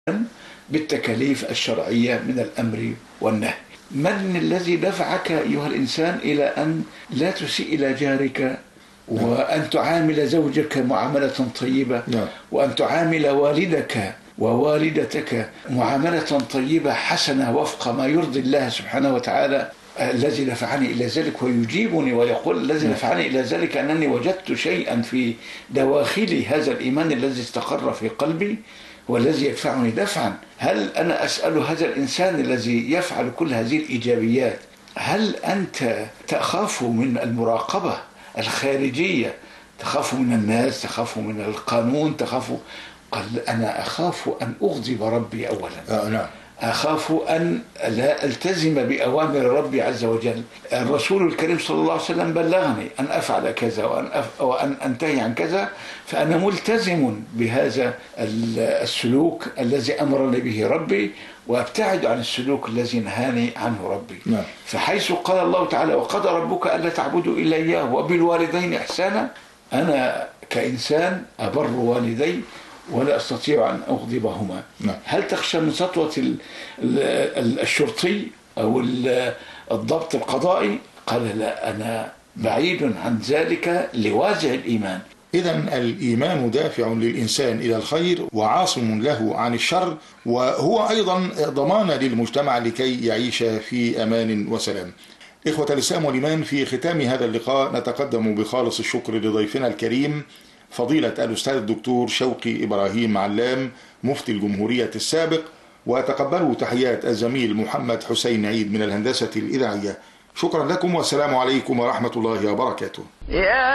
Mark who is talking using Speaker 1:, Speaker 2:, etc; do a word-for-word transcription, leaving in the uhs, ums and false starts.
Speaker 1: بالتكاليف الشرعية من الأمر والنهي. من الذي دفعك أيها الإنسان إلى أن لا تسيء إلى جارك، وأن تعامل زوجك معاملة طيبة، وأن تعامل والدك ووالدتك معاملة طيبة حسنة وفق ما يرضي الله سبحانه وتعالى؟ الذي دفعني إلى ذلك ويجيبني ويقول الذي دفعني إلى ذلك أنني وجدت شيئا في دواخلي، هذا الإيمان الذي استقر في قلبي والذي يدفعني دفعا. هل أنا أسأل هذا الإنسان الذي يفعل كل هذه الإيجابيات، هل أنت تخاف من المراقبة الخارجية؟ تخاف من الناس، تخاف من القانون، تخاف؟ قال أنا أخاف أن أغضب ربي أولا.
Speaker 2: آه نعم.
Speaker 1: أخاف أن لا ألتزم بأوامر ربي عز وجل. الرسول الكريم صلى الله عليه وسلم بلغني أن أفعل كذا وأن, أف... وأن أنتهي عن كذا، فأنا ملتزم بهذا السلوك الذي أمرني به ربي، وأبتعد عن السلوك الذي نهاني عنه ربي.
Speaker 2: نعم.
Speaker 1: فحيث قال الله تعالى وقضى ربك ألا تعبدوا إلا إياه وبالوالدين إحسانا، أنا كإنسان أبر والدي ولا أستطيع أن أغضبهما.
Speaker 2: نعم.
Speaker 1: هل تخشى من سطوة الشرطي أو الضبط القضائي؟ قال لا، أنا بعيد عن ذلك لوازع الإيمان.
Speaker 2: إذن الإيمان دافع للإنسان إلى الخير وعاصم له عن الشر، وهو أيضا ضمان للمجتمع لكي يعيش في أمان وسلام. إخوة الإسلام والإيمان، في ختام هذا اللقاء نتقدم بخالص الشكر لضيفنا الكريم فضيلة الأستاذ الدكتور شوقي إبراهيم علام مفتي الجمهورية السابق، وتقبلوا تحيات الزميل محمد حسين عيد من الهندسة الإذاعية. شكرا لكم والسلام عليكم ورحمة الله وبركاته.